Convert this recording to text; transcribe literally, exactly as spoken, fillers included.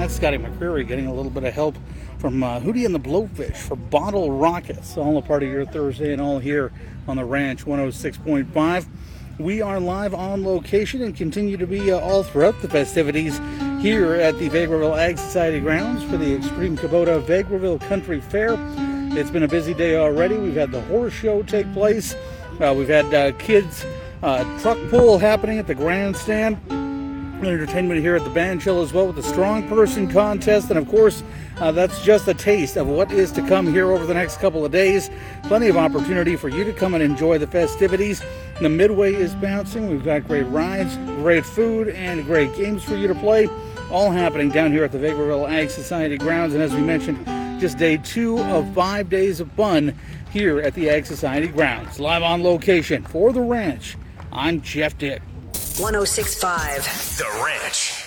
That's Scotty McCreary getting a little bit of help from uh, Hootie and the Blowfish for Bottle Rockets. All a part of your Thursday and all here on the Ranch one oh six point five. We are live on location and continue to be uh, all throughout the festivities here at the Vegreville Ag Society grounds for the Extreme Kubota Vegreville Country Fair. It's been a busy day already. We've had the horse show take place. Uh, we've had uh, kids uh, truck pull happening at the grandstand. Entertainment here at the Band Shell as well with the Strong Person Contest. And of course, uh, that's just a taste of what is to come here over the next couple of days. Plenty of opportunity for you to come and enjoy the festivities. The Midway is bouncing. We've got great rides, great food, and great games for you to play. All happening down here at the Vegreville Ag Society grounds. And as we mentioned, just day two of five days of fun here at the Ag Society grounds. Live on location for the Ranch, I'm Jeff Dick. one oh six point five The Ranch.